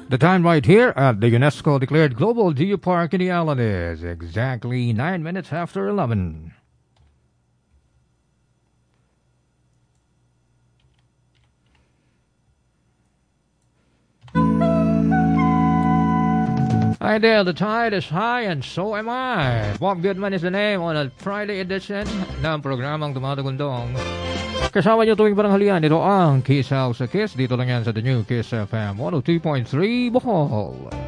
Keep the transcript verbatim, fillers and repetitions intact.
The time right here at the UNESCO-declared Global Geopark in the island is exactly nine minutes after eleven. Hi there, the tide is high and so am I. Bob Goodman is the name on a Friday edition ng programang Tumatagundong. Kasama niyo tuwing pananghalian, ito ang Kiss House sa Kiss. Dito lang yan sa The New Kiss F M one oh two point three Bohol.